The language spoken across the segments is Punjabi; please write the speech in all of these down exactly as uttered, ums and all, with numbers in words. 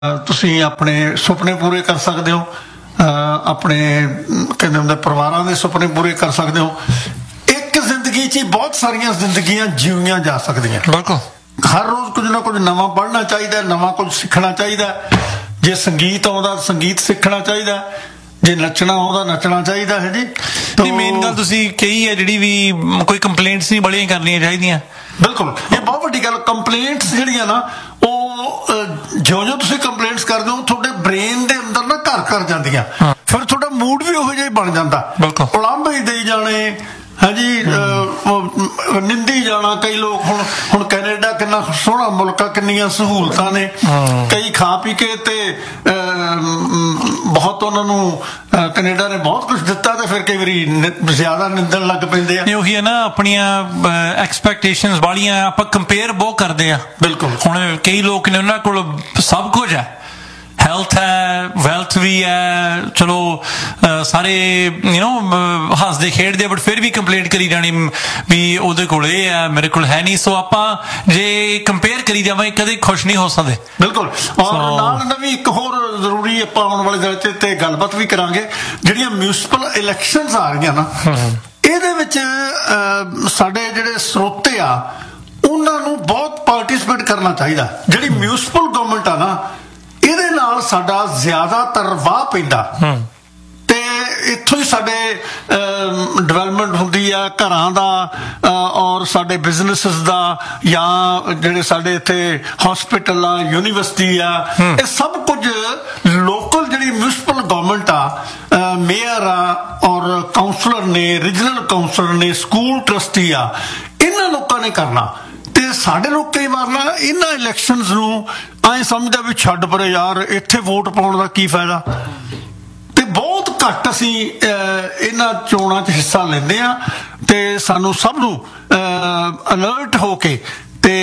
ਤੁਸੀਂ ਆਪਣੇ ਸੁਪਨੇ ਪੂਰੇ ਕਰ ਸਕਦੇ ਹੋ, ਆਪਣੇ ਕਹਿੰਦੇ ਹੁੰਦੇ ਪਰਿਵਾਰਾਂ ਦੇ ਸੁਪਨੇ ਪੂਰੇ ਕਰ ਸਕਦੇ ਹੋ। ਇੱਕ ਜ਼ਿੰਦਗੀ 'ਚ ਬਹੁਤ ਸਾਰੀਆਂ ਜ਼ਿੰਦਗੀਆਂ ਜਿਉਣੀਆਂ ਜਾ ਸਕਦੀਆਂ। ਬਿਲਕੁਲ, ਹਰ ਰੋਜ਼ ਕੁਝ ਨਾ ਕੁਝ ਨਵਾਂ ਪੜ੍ਹਨਾ ਚਾਹੀਦਾ, ਨਵਾਂ ਕੁਝ ਸਿੱਖਣਾ ਚਾਹੀਦਾ। ਜੇ ਸੰਗੀਤ ਆਉਂਦਾ ਸੰਗੀਤ ਸਿੱਖਣਾ ਚਾਹੀਦਾ, ਜੇ ਨੱਚਣਾ ਆਉਂਦਾ ਨੱਚਣਾ ਚਾਹੀਦਾ ਹੈ ਜੀ। ਤੇ ਮੇਨ ਗੱਲ ਤੁਸੀਂ ਕਹੀ ਹੈ ਜਿਹੜੀ ਵੀ ਕੋਈ ਕੰਪਲੇਂਟਸ ਨਹੀਂ ਬੜੀਆਂ ਕਰਨੀਆਂ ਚਾਹੀਦੀਆਂ। ਬਿਲਕੁਲ, ਇਹ ਬਹੁਤ ਵੱਡੀ ਗੱਲ। ਕੰਪਲੇਂਟਸ ਜਿਹੜੀਆਂ ਨਾ ਉਹ ਜਿਉਂ ਜਿਉਂ ਤੁਸੀਂ ਕੰਪਲੇਂਟਸ ਕਰਦੇ ਹੋ ਤੁਹਾਡੇ ਬ੍ਰੇਨ ਦੇ ਅੰਦਰ ਨਾ ਘਰ ਘਰ ਜਾਂਦੀਆਂ, ਫਿਰ ਤੁਹਾਡਾ ਮੂਡ ਵੀ ਉਹੋ ਜਿਹਾ ਹੀ ਬਣ ਜਾਂਦਾ। ਉਲਾਂਭੇ ਦੇਈ ਜਾਣੇ, ਹਾਂਜੀ, ਨਿੰਦੀ ਜਾਣਾ। ਕਈ ਲੋਕ ਹੁਣ ਹੁਣ ਕੈਨੇਡਾ ਕਿੰਨਾ ਸੋਹਣਾ ਮੁਲਕ ਆ, ਕਿੰਨੀਆਂ ਸਹੂਲਤਾਂ ਨੇ। ਕਈ ਖਾ ਪੀ ਕੇ ਤੇ ਬਹੁਤ ਉਹਨਾਂ ਨੂੰ ਕੈਨੇਡਾ ਨੇ ਬਹੁਤ ਕੁਝ ਦਿੱਤਾ ਤੇ ਫਿਰ ਕਈ ਵਾਰੀ ਜ਼ਿਆਦਾ ਨਿੰਦਣ ਲੱਗ ਪੈਂਦੇ ਆ। ਉਹੀ ਹੈ ਨਾ, ਆਪਣੀਆਂ ਐਕਸਪੈਕਟੇਸ਼ਨਸ ਵਾਲੀਆਂ ਆਪਾਂ ਕੰਪੇਅਰ ਬਹੁਤ ਕਰਦੇ ਆ। ਬਿਲਕੁਲ, ਹੁਣ ਕਈ ਲੋਕ ਨੇ ਉਹਨਾਂ ਕੋਲ ਸਭ ਕੁਝ ਹੈ, ਹੈਲਥ ਹੈ, ਵੈਲਥ ਵੀ ਹੈ, ਚਲੋ ਸਾਰੇ ਯੂ ਨੋ ਹੱਸਦੇ ਖੇਡਦੇ, ਬਟ ਫਿਰ ਵੀ ਕੰਪਲੇਂਟ ਕਰੀ ਜਾਣੀ ਵੀ ਉਹਦੇ ਕੋਲ ਇਹ ਹੈ ਮੇਰੇ ਕੋਲ ਹੈ ਨਹੀਂ। ਸੋ ਆਪਾਂ ਜੇ ਕੰਪੇਅਰ ਕਰੀ ਜਾਵਾਂਗੇ ਕਦੇ ਖੁਸ਼ ਨਹੀਂ ਹੋ ਸਕਦੇ। ਬਿਲਕੁਲ, ਔਰ ਨਾਲ ਨਵੀਂ ਇੱਕ ਹੋਰ ਜ਼ਰੂਰੀ ਆਪਾਂ ਆਉਣ ਵਾਲੇ ਦਿਨ 'ਚ ਤੇ ਗੱਲਬਾਤ ਵੀ ਕਰਾਂਗੇ, ਜਿਹੜੀਆਂ ਮਿਊਨਿਸਪਲ ਇਲੈਕਸ਼ਨਸ ਆ ਰਹੀਆਂ ਨਾ, ਇਹਦੇ ਵਿੱਚ ਸਾਡੇ ਜਿਹੜੇ ਸਰੋਤੇ ਆ ਉਹਨਾਂ ਨੂੰ ਬਹੁਤ ਪਾਰਟੀਸਪੇਟ ਕਰਨਾ ਚਾਹੀਦਾ। ਜਿਹੜੀ ਮਿਊਨਿਸਪਲ ਗਵਰਨਮੈਂਟ ਆ ਨਾ, ਇਹਦੇ ਨਾਲ ਸਾਡਾ ਜ਼ਿਆਦਾਤਰ ਵਾਹ ਪੈਂਦਾ ਤੇ ਇੱਥੋਂ ਹੀ ਸਾਡੇ ਡਿਵੈਲਪਮੈਂਟ ਹੁੰਦੀ ਆ, ਘਰਾਂ ਦਾ ਔਰ ਸਾਡੇ ਬਿਜ਼ਨਸਿਸ ਦਾ, ਜਾਂ ਜਿਹੜੇ ਸਾਡੇ ਇੱਥੇ ਹਸਪੀਟਲ ਆ, ਯੂਨੀਵਰਸਿਟੀ ਆ, ਇਹ ਸਭ ਕੁਝ ਲੋਕਲ ਜਿਹੜੀ ਮਿਊਨਿਸਪਲ ਗਵਰਨਮੈਂਟ ਆ, ਮੇਅਰ ਆ ਔਰ ਕਾਉਂਸਲਰ ਨੇ, ਰੀਜਨਲ ਕਾਉਂਸਲਰ ਨੇ, ਸਕੂਲ ਟਰਸਟੀ ਆ, ਇਹਨਾਂ ਲੋਕਾਂ ਨੇ ਕਰਨਾ। ਤੇ ਸਾਡੇ ਲੋਕ ਕਈ ਵਾਰ ਨਾ ਇਹਨਾਂ ਇਲੈਕਸ਼ਨਸ ਨੂੰ ਐਂ ਸਮਝਦਾ ਵੀ ਛੱਡ ਪਰੇ ਯਾਰ, ਇੱਥੇ ਵੋਟ ਪਾਉਣ ਦਾ ਕੀ ਫਾਇਦਾ, ਤੇ ਬਹੁਤ ਘੱਟ ਅਸੀਂ ਇਹਨਾਂ ਚੋਣਾਂ 'ਚ ਹਿੱਸਾ ਲੈਂਦੇ ਆ। ਤੇ ਸਾਨੂੰ ਸਭ ਨੂੰ ਅਲਰਟ ਹੋ ਕੇ ਤੇ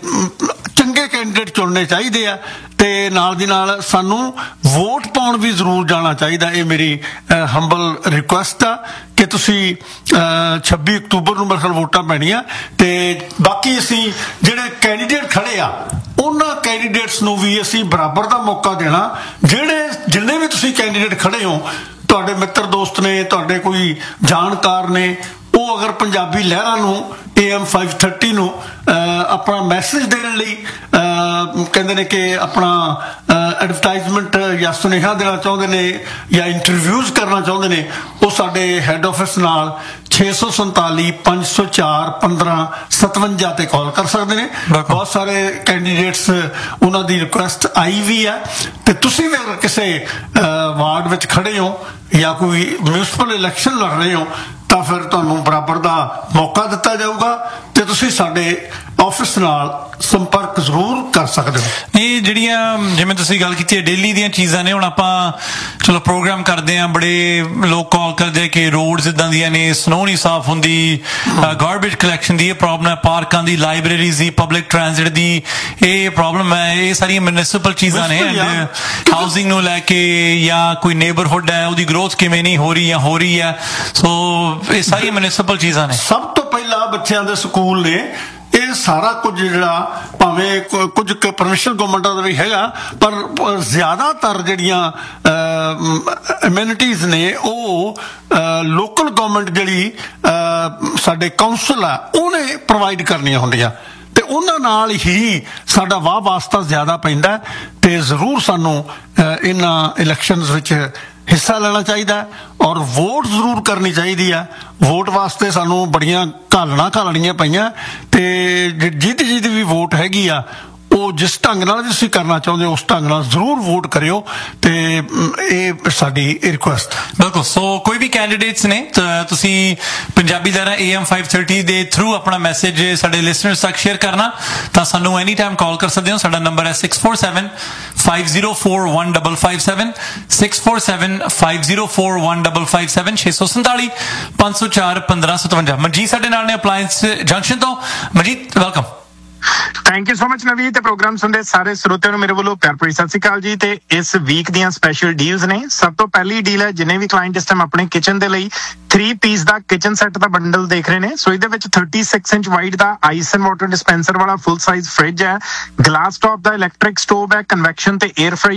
ਚੰਗੇ ਕੈਂਡੀਡੇਟ ਚੁਣਨੇ ਚਾਹੀਦੇ ਆ, ਤੇ ਨਾਲ ਦੀ ਨਾਲ ਸਾਨੂੰ ਵੋਟ ਪਾਉਣ ਵੀ ਜ਼ਰੂਰ ਜਾਣਾ ਚਾਹੀਦਾ। ਇਹ ਮੇਰੀ ਹੰਬਲ ਰਿਕੁਐਸਟ ਆ ਕਿ ਤੁਸੀਂ ਛੱਬੀ ਅਕਤੂਬਰ ਨੂੰ ਮੇਰੇ ਖਿਆਲ ਵੋਟਾਂ ਪੈਣੀਆਂ, ਤੇ ਬਾਕੀ ਅਸੀਂ ਜਿਹੜੇ ਕੈਂਡੀਡੇਟ ਖੜੇ ਆ ਉਹਨਾਂ ਕੈਂਡੀਡੇਟਸ ਨੂੰ ਵੀ ਅਸੀਂ ਬਰਾਬਰ ਦਾ ਮੌਕਾ ਦੇਣਾ। ਜਿਹੜੇ ਜਿੰਨੇ ਵੀ ਤੁਸੀਂ ਕੈਂਡੀਡੇਟ ਖੜੇ ਹੋ, ਤੁਹਾਡੇ ਮਿੱਤਰ ਦੋਸਤ ਨੇ, ਤੁਹਾਡੇ ਕੋਈ ਜਾਣਕਾਰ ਨੇ, ਉਹ ਅਗਰ ਪੰਜਾਬੀ ਲਹਿਰਾਂ ਨੂੰ ਏ ਐਮ ਫਾਈਵ ਥਰਟੀ ਨੂੰ ਆਪਣਾ ਮੈਸੇਜ ਦੇਣ ਲਈ ਕਹਿੰਦੇ ਨੇ ਕਿ ਆਪਣਾ ਐਡਵਰਟਾਈਜ਼ਮੈਂਟ ਜਾਂ ਸੁਨੇਹਾ ਦੇਣਾ ਚਾਹੁੰਦੇ ਨੇ ਜਾਂ ਇੰਟਰਵਿਊਜ਼ ਕਰਨਾ ਚਾਹੁੰਦੇ ਨੇ, ਉਹ ਸਾਡੇ ਹੈੱਡ ਆਫਿਸ ਨਾਲ ਛੇ ਸੌ ਸੰਤਾਲੀ ਪੰਜ ਸੌ ਚਾਰ ਪੰਦਰਾਂ ਸਤਵੰਜਾ ਤੇ ਕਾਲ ਕਰ ਸਕਦੇ ਨੇ। ਬਹੁਤ ਸਾਰੇ ਕੈਂਡੀਡੇਟਸ ਉਹਨਾਂ ਦੀ ਰਿਕੁਐਸਟ ਆਈ ਵੀ ਹੈ। ਤੇ ਤੁਸੀਂ ਵੀ ਅਗਰ ਕਿਸੇ ਵਾਰਡ ਵਿੱਚ ਖੜੇ ਹੋ ਜਾਂ ਕੋਈ ਮਿਊਨਿਸਪਲ ਇਲੈਕਸ਼ਨ ਲੜ ਰਹੇ ਹੋ ਤਾਂ ਫਿਰ ਤੁਹਾਨੂੰ ਬਰਾਬਰ ਦਾ ਮੌਕਾ ਦਿੱਤਾ ਜਾਊਗਾ ਤੇ ਤੁਸੀਂ ਸਾਡੇ ਆਫਿਸ ਨਾਲ ਸੰਪਰਕ ਜ਼ਰੂਰ ਕਰ ਸਕਦੇ ਹੋ। ਇਹ ਜਿਹੜੀਆਂ ਜਿਵੇਂ ਤੁਸੀਂ ਗੱਲ ਕੀਤੀ ਹੈ ਡੇਲੀ ਦੀਆਂ ਚੀਜ਼ਾਂ ਨੇ, ਹੁਣ ਆਪਾਂ ਚਲੋ ਪ੍ਰੋਗਰਾਮ ਕਰਦੇ ਹਾਂ, ਬੜੇ ਲੋਕ ਕਾਲ ਕਰਦੇ ਕਿ ਰੋਡਸ ਇੱਦਾਂ ਦੀਆਂ ਨੇ, ਸਨੋ ਨਹੀਂ ਸਾਫ਼ ਹੁੰਦੀ, ਗਾਰਬੇਜ ਕਲੈਕਸ਼ਨ ਦੀ ਇਹ ਪ੍ਰੋਬਲਮ ਹੈ, ਪਾਰਕਾਂ ਦੀ, ਲਾਇਬ੍ਰੇਰੀਜ਼ ਦੀ, ਪਬਲਿਕ ਟਰਾਂਸਪੋਰਟ ਦੀ ਇਹ ਪ੍ਰੋਬਲਮ ਹੈ। ਇਹ ਸਾਰੀਆਂ ਮਿਊਨਿਸਪਲ ਚੀਜ਼ਾਂ ਨੇ। ਹਾਊਸਿੰਗ ਨੂੰ ਲੈ ਕੇ ਜਾਂ ਕੋਈ ਨੇਬਰਹੁੱਡ ਹੈ ਉਹਦੀ ਗਰੋਥ ਕਿਵੇਂ ਨਹੀਂ ਹੋ ਰਹੀ ਜਾਂ ਹੋ ਰਹੀ ਹੈ। ਸੋ ਇਹ ਸਾਰੀਆਂ ਮਿਊਨਿਸਪਲ ਚੀਜ਼ਾਂ ਨੇ। ਸਭ ਤੋਂ ਪਹਿਲਾਂ ਬੱਚਿਆਂ ਦੇ ਸਕੂਲ ਨੇ, ਇਹ ਸਾਰਾ ਕੁਝ ਜਿਹੜਾ ਭਾਵੇਂ ਕੁਝ ਪ੍ਰੋਵਿੰਸ਼ਲ ਗਵਰਨਮੈਂਟਾਂ ਦਾ ਵੀ ਹੈਗਾ, ਪਰ ਜ਼ਿਆਦਾਤਰ ਜਿਹੜੀਆਂ ਐਮਿਨਿਟੀਜ਼ ਨੇ ਉਹ ਲੋਕਲ ਗਵਰਨਮੈਂਟ ਜਿਹੜੀ ਸਾਡੇ ਕਾਉਂਸਲ ਆ ਉਹਨੇ ਪ੍ਰੋਵਾਈਡ ਕਰਨੀਆਂ ਹੁੰਦੀਆਂ, ਤੇ ਉਹਨਾਂ ਨਾਲ ਹੀ ਸਾਡਾ ਵਾਹ ਵਾਸਤਾ ਜ਼ਿਆਦਾ ਪੈਂਦਾ। ਤੇ ਜ਼ਰੂਰ ਸਾਨੂੰ ਇਹਨਾਂ ਇਲੈਕਸ਼ਨਸ ਵਿੱਚ ਹਿੱਸਾ ਲੈਣਾ ਚਾਹੀਦਾ ਔਰ ਵੋਟ ਜ਼ਰੂਰ ਕਰਨੀ ਚਾਹੀਦੀ ਆ। ਵੋਟ ਵਾਸਤੇ ਸਾਨੂੰ ਬੜੀਆਂ ਘਾਲਣਾ ਘਾਲਣੀਆਂ ਪਈਆਂ, ਤੇ ਜਿਹਦੀ ਜਿਹਦੀ ਵੀ ਵੋਟ ਹੈਗੀ ਆ ਉਹ ਜਿਸ ਢੰਗ ਨਾਲ ਵੀ ਤੁਸੀਂ ਕਰਨਾ ਚਾਹੁੰਦੇ ਹੋ ਉਸ ਢੰਗ ਨਾਲ ਜ਼ਰੂਰ ਵੋਟ ਕਰਿਓ। ਤੇ ਇਹ ਸਾਡੀ ਰਿਕੁਐਸਟ। ਬਿਲਕੁਲ। ਸੋ ਕੋਈ ਵੀ ਕੈਂਡੀਡੇਟਸ ਨੇ ਤਾਂ ਤੁਸੀਂ ਪੰਜਾਬੀ ਲਹਿਰਾਂ ਏ ਐਮ ਫਾਈਵ ਥਰਟੀ ਦੇ ਥਰੂ ਆਪਣਾ ਮੈਸੇਜ ਸਾਡੇ ਲਿਸਨਰਸ ਤੱਕ ਸ਼ੇਅਰ ਕਰਨਾ ਤਾਂ ਸਾਨੂੰ ਐਨੀ ਟਾਈਮ ਕਾਲ ਕਰ ਸਕਦੇ ਹੋ। ਸਾਡਾ ਨੰਬਰ ਹੈ six four seven five zero four one double five seven six four seven five zero four one double five seven ਛੇ ਸੌ ਸੰਤਾਲੀ ਪੰਜ ਸੌ ਚਾਰ ਪੰਦਰਾਂ ਸਤਵੰਜਾ। ਮਨਜੀਤ ਸਾਡੇ ਨਾਲ ਨੇ ਅਪਲਾਇੰਸ ਜੰਕਸ਼ਨ ਤੋਂ। Manjeet welcome. Thank you so much ਨਵੀਂ ਤੇ ਪ੍ਰੋਗਰਾਮ ਸੁਣਦੇ ਸਾਰੇ ਸਰੋਤਿਆਂ ਨੂੰ ਮੇਰੇ ਵੱਲੋਂ ਪਿਆਰ ਭਰੀ ਸਤਿ ਸ਼੍ਰੀ ਅਕਾਲ ਜੀ। ਤੇ ਇਸ ਵੀਕ ਦੀਆਂ ਸਪੈਸ਼ਲ ਡੀਲਸ ਨੇ। ਸਭ ਤੋਂ ਪਹਿਲੀ ਡੀਲ ਹੈ ਜਿਨੇ ਵੀ ਕਲਾਇੰਟ ਇਸ ਟਾਈਮ ਆਪਣੇ ਕਿਚਨ ਦੇ ਲਈ ਥ੍ਰੀ ਪੀਸ ਦਾ ਕਿਚਨ ਸੈੱਟ ਦਾ ਬੰਡਲ ਦੇਖ ਰਹੇ ਨੇ। ਸੋ ਇਹਦੇ ਵਿੱਚ ਛੱਤੀ inch wide the ice and water dispenser ਵਾਲਾ ਫੁੱਲ ਸਾਈਜ਼ ਫ੍ਰਿਜ ਹੈ, ਗਲਾਸ ਟੌਪ ਦਾ ਇਲੈਕਟ੍ਰਿਕ ਸਟੋਵ ਹੈ, ਕਨਵੈਕਸ਼ਨ ਤੇ 에ਅਰ